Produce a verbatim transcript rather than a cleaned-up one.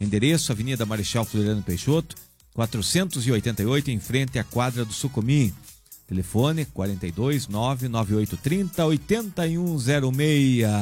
Endereço: Avenida Marechal Floriano Peixoto, quatrocentos e oitenta e oito, em frente à quadra do Sucumim. Telefone quarenta e dois, nove nove oito três zero, oito um zero seis.